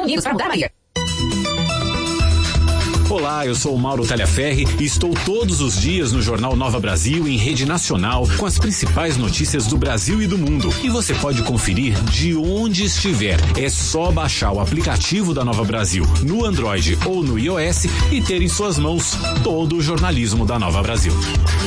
Unidos para mudar a Bahia. Olá, eu sou o Mauro Talhaferri e estou todos os dias no Jornal Nova Brasil em rede nacional com as principais notícias do Brasil e do mundo. E você pode conferir de onde estiver. É só baixar o aplicativo da Nova Brasil no Android ou no iOS e ter em suas mãos todo o jornalismo da Nova Brasil.